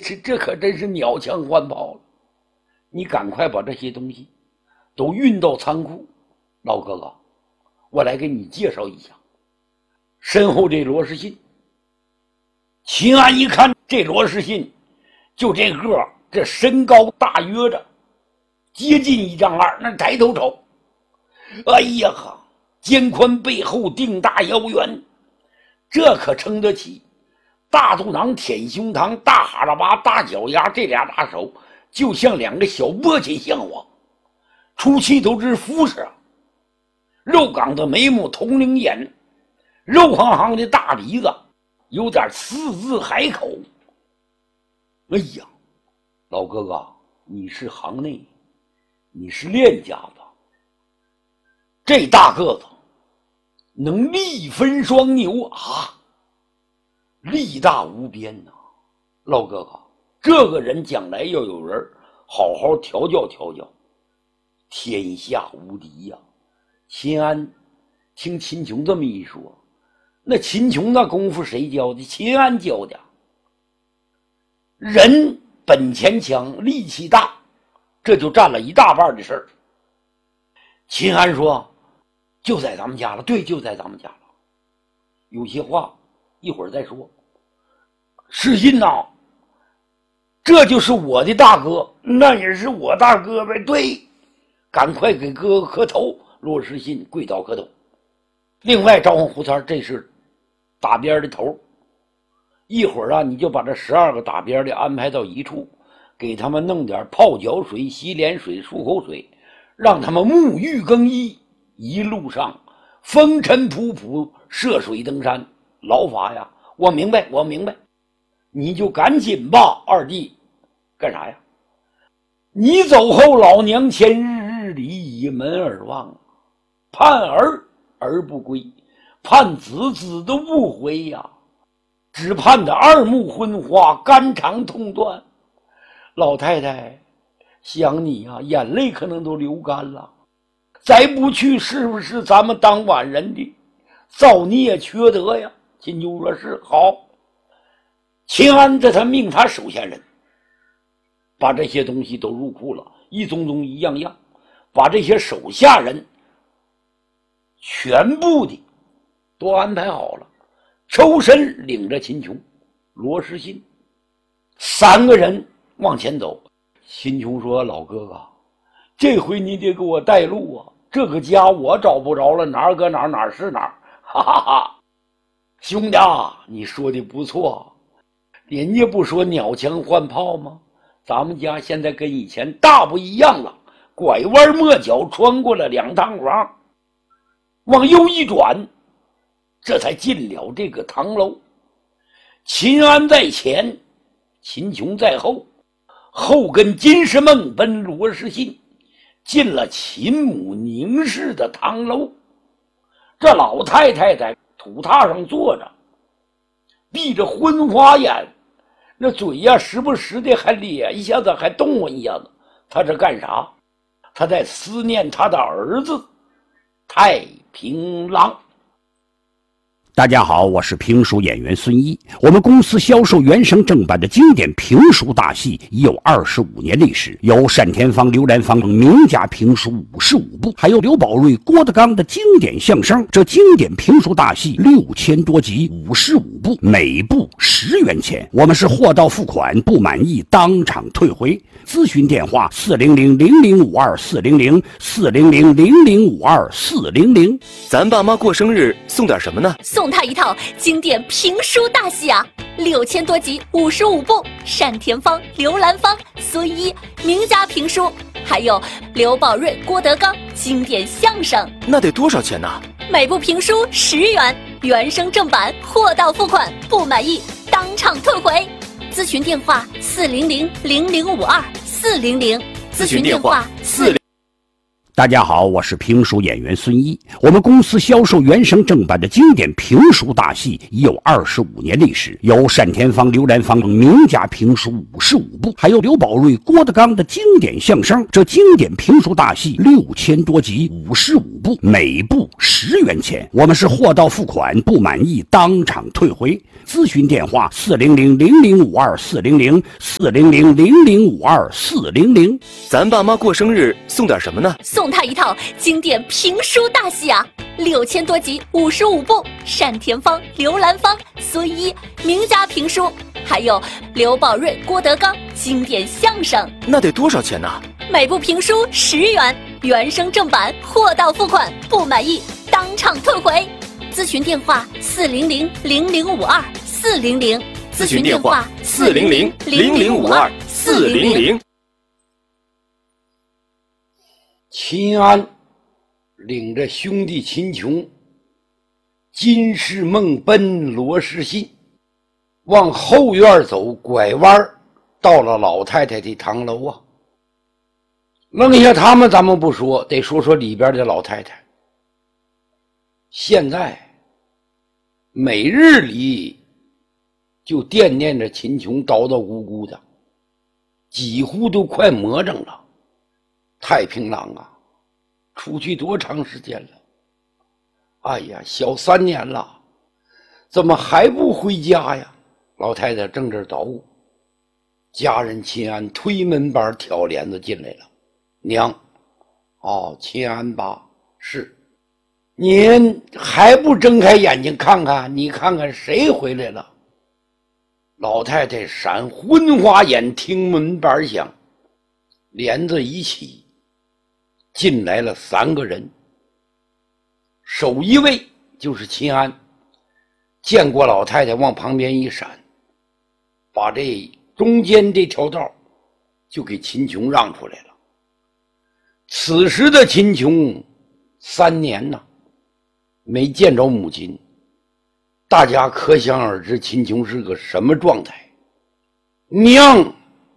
这可真是鸟枪换炮了。你赶快把这些东西都运到仓库。老哥哥，我来给你介绍一下身后这罗世信。秦安一看这罗世信，就这个，这身高大约着接近1丈2，那抬头瞅，哎呀哈，肩宽背厚，腚大腰圆，这可称得起大肚囊、舔胸膛、大哈喇巴、大脚丫，这俩大手就像2个小簸箕像我，出气都是肤色，肉岗的眉目，铜铃眼，肉夯夯的大鼻子，有点四字海口。哎呀，老哥哥，你是行内，你是练家子，这大个子能力分双牛啊，力大无边呐！老哥哥，这个人将来要有人好好调教调教，天下无敌呀！秦安听秦琼这么一说，那秦琼那功夫谁教的？秦安教的。人本钱强，力气大，这就占了一大半的事儿。秦安说：“就在咱们家了。”对，就在咱们家了。有些话一会儿再说。世信呐，这就是我的大哥，那也是我大哥呗。对，赶快给哥哥磕头。罗世信跪倒磕头。另外，招呼胡三，这是打边的头。一会儿啊，你就把这12个打边的安排到一处，给他们弄点泡脚水、洗脸水、漱口水，让他们沐浴更衣。一路上风尘仆仆，涉水登山，劳乏呀！我明白，我明白。你就赶紧吧，二弟，干啥呀？你走后，老娘前日里倚门而望，盼儿而不归，盼子子都不回呀，只盼得二目昏花，肝肠痛断。老太太想你啊，眼泪可能都流干了。再不去，是不是咱们当晚人的造孽缺德呀？秦琼说是。好，秦安这他命他手下人把这些东西都入库了，一宗宗一样样，把这些手下人全部的都安排好了。抽身领着秦琼、罗世信3个人往前走。秦琼说：“老哥哥，这回你得给我带路啊！这个家我找不着了，哪儿搁哪儿，哪儿是哪儿。”哈哈哈，兄弟啊，你说的不错，人家不说鸟枪换炮吗？咱们家现在跟以前大不一样了，拐弯抹角穿过了2趟房，往右一转，这才进了这个堂楼。秦安在前，秦琼在后，后跟金石梦奔罗世信进了秦母宁氏的堂楼。这老太太在土榻上坐着，闭着昏花眼，那嘴呀时不时的还咧一下子，还动一下子。她这干啥？她在思念她的儿子太平郎。 大家好，我是评书演员孙一。我们公司销售原声正版的经典评书大戏已有25年历史，有单田芳、刘兰芳名家评书55部，还有刘宝瑞、郭德纲的经典相声。这经典评书大戏6000多集，55部，每部10元钱。我们是货到付款，不满意当场退回。咨询电话400-0052-400，400-0052-400。 咱爸妈过生日送点什么呢？ 送他一套经典评书大戏啊，6000多集，55部，单田芳、刘兰芳、孙一名家评书，还有刘宝瑞、郭德纲经典相声。 那得多少钱呢？ 每部评书10元，原声正版，货到付款，不满意当场退回。咨询电话400-0052-400，咨询电话400。 大家好，我是评书演员孙一。我们公司销售原声正版的经典评书大戏已有25年历史，有单田芳、刘兰芳等名家评书55部，还有刘宝瑞、郭德纲的经典相声。这经典评书大戏6000多集，55部，每部10元钱。我们是货到付款，不满意当场退回。咨询电话400-0052-400，400-0052-400。 咱爸妈过生日送点什么呢？ 送他一套经典评书大戏啊，6000多集，55部，单田芳、刘兰芳、孙一名家评书，还有刘宝瑞、郭德纲经典相声。 那得多少钱呢？ 每部评书10元，原声正版，货到付款，不满意当场退回。咨询电话400-0052-400， 咨询电话400-0052-400。 秦安领着兄弟秦琼、金世梦奔罗世信，往后院走，拐弯到了老太太的堂楼啊。扔下他们咱们不说，得说说里边的老太太。现在每日里就惦念着秦琼，叨叨咕咕的，几乎都快魔怔了。太平郎啊，出去多长时间了？哎呀，小3年了，怎么还不回家呀？老太太正这捣鼓，家人秦安推门板挑帘子进来了。娘，哦，秦安吧，是。您还不睁开眼睛看看？你看看谁回来了？老太太闪昏花眼，听门板响，帘子一起，进来了3个人。首一位就是秦安，见过老太太往旁边一闪，把这中间这条道就给秦琼让出来了。此时的秦琼3年呢没见着母亲，大家可想而知秦琼是个什么状态。娘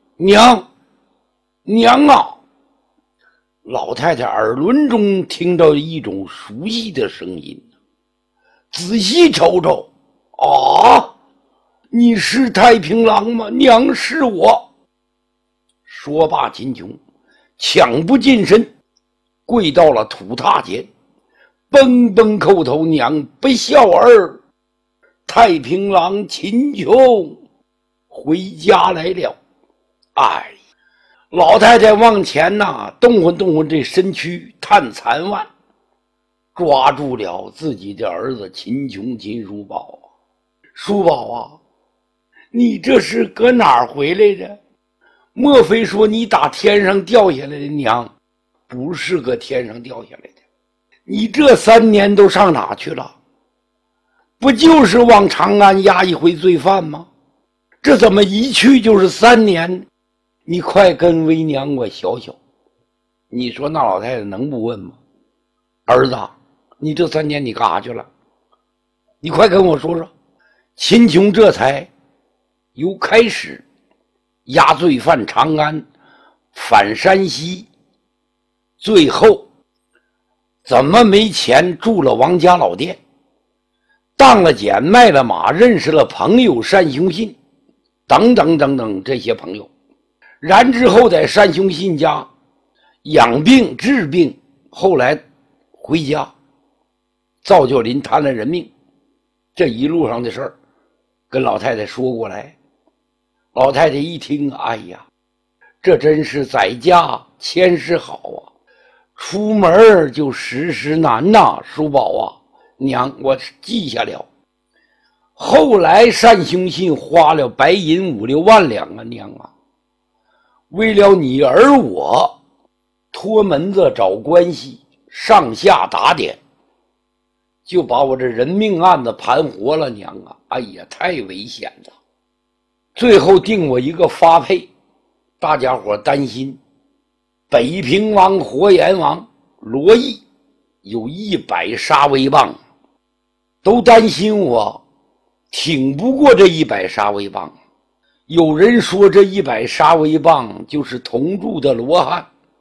啊！老太太耳轮中听到一种熟悉的声音，仔细瞅瞅，啊，你是太平郎吗？娘，是我。说罢，秦琼抢不近身，跪到了土榻前，蹦蹦叩头：娘不孝儿，太平郎秦琼回家来了。哎，老太太往前动换动换这身躯，探残腕，抓住了自己的儿子秦琼。秦叔宝啊，叔宝啊，你这是搁哪儿回来的？莫非说你打天上掉下来的？娘，不是搁天上掉下来的。你这3年都上哪去了？不就是往长安押一回罪犯吗？这怎么一去就是3年？你快跟为娘我小小。你说那老太太能不问吗？儿子，你这3年你干啥去了？你快跟我说说。秦琼这才由开始押罪犯长安，返山西，最后怎么没钱住了王家老店，当了捡，卖了马，认识了朋友单雄信，等等等等这些朋友。然之后在单雄信家养病治病，后来回家，造就临摊了人命。这一路上的事儿跟老太太说过来。老太太一听，哎呀，这真是在家千事好啊，出门就时难呐。叔宝啊，娘，我记下了。后来单雄信花了白银5、6万两啊，娘啊，为了你儿我托门子找关系，上下打点，就把我这人命案子盘活了。娘啊，哎呀，太危险了。最后定我一个发配，大家伙担心北平王、活阎王罗毅有100杀威棒，都担心我挺不过这100杀威棒。有人说这100杀威棒就是同住的罗汉，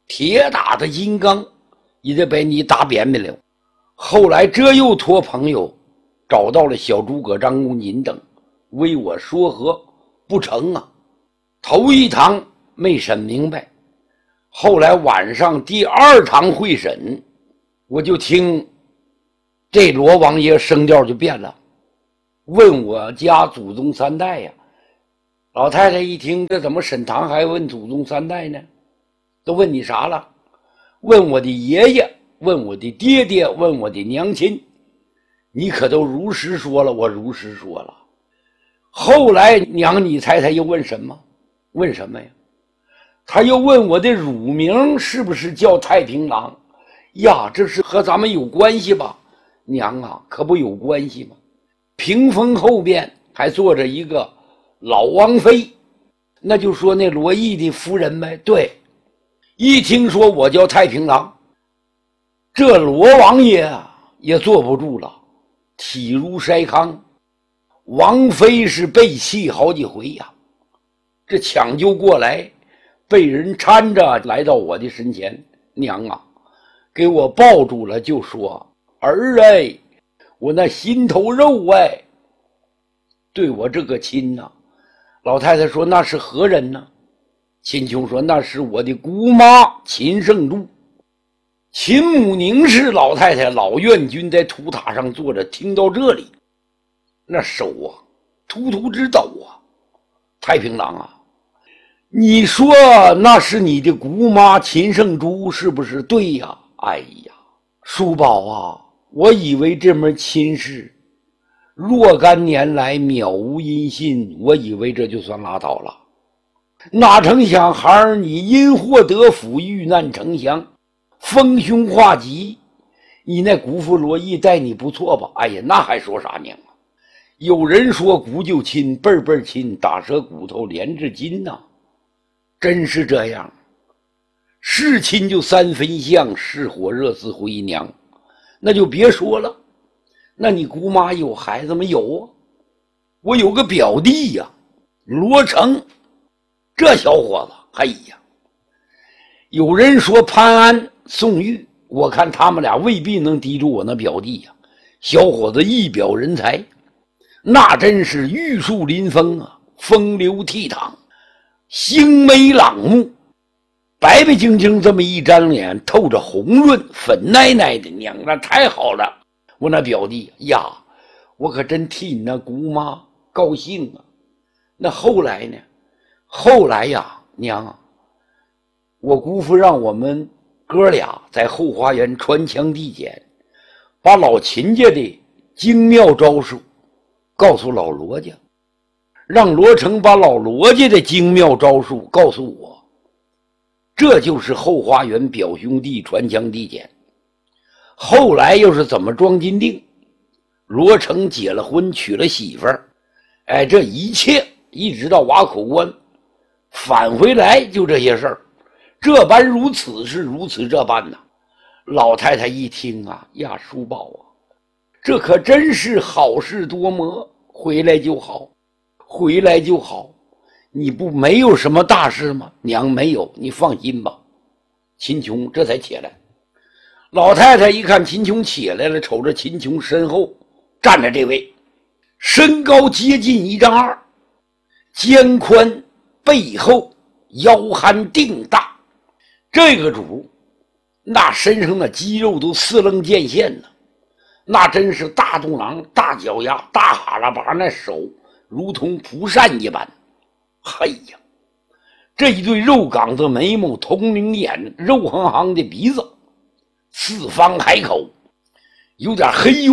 铁打的金刚也得被你打扁扁了。后来这又托朋友找到了小诸葛张公瑾等，为我说和，不成啊。头一堂没审明白，后来晚上第二堂会审，我就听这罗王爷声调就变了，问我家祖宗三代呀。老太太一听，这怎么审堂还问祖宗三代呢？都问你啥了？问我的爷爷，问我的爹爹，问我的娘亲，你可都如实说了。我如实说了。后来娘，你猜他又问什么？问什么呀？他又问我的乳名是不是叫太平郎呀？这是和咱们有关系吧？娘啊，可不有关系吗？屏风后边还坐着一个老王妃，那就说那罗毅的夫人呗。对，一听说我叫太平郎，这罗王爷啊也坐不住了，体如筛糠。王妃是被气好几回呀，这抢救过来，被人搀着来到我的身前。娘啊，给我抱住了，就说儿哎，我那心头肉哎，对我这个亲呐。老太太说那是何人呢？秦琼说那是我的姑妈秦圣珠。秦母凝视老太太，老院君在土塔上坐着，听到这里，那手啊突突直抖啊。太平郎啊，你说那是你的姑妈秦圣珠是不是？对呀。哎呀，叔宝啊，我以为这门亲事若干年来渺无音信，我以为这就算拉倒了，哪成想孩儿你因祸得福，遇难成祥，逢凶化吉。你那姑父罗毅待你不错吧？哎呀，那还说啥娘啊？有人说姑就亲，辈辈亲，打折骨头连至今呐。真是这样，是亲就三分像，是火热似回娘。那就别说了，那你姑妈有孩子没有啊？我有个表弟呀，罗成，这小伙子，哎呀，有人说潘安、宋玉，我看他们俩未必能敌住我那表弟呀。小伙子一表人才，那真是玉树临风啊，风流倜傥，星眉朗目，白白净净这么一张脸，透着红润，粉奶奶的，娘，那太好了。我那表弟呀，我可真替你那姑妈高兴啊。那后来呢？后来呀，娘，我姑父让我们哥俩在后花园穿墙递简，把老秦家的精妙招数告诉老罗家，让罗成把老罗家的精妙招数告诉我。这就是后花园表兄弟传枪递简。后来又是怎么装金锭，罗成结了婚，娶了媳妇儿，哎，这一切一直到瓦口关返回来，就这些事儿，这般如此是如此这般呐。老太太一听啊，呀，叔宝啊，这可真是好事多磨，回来就好，回来就好。你不没有什么大事吗？娘，没有，你放心吧。秦琼这才起来。老太太一看秦琼起来了，瞅着秦琼身后站着这位，身高接近1丈2，肩宽背厚，腰憨腚大。这个主那身上的肌肉都四棱见线呢，那真是大肚囊、大脚丫、大哈喇叭，那手如同蒲扇一般。嘿呀，这一对肉岗子眉毛，铜铃眼，肉夯夯的鼻子，四方海口，有点黑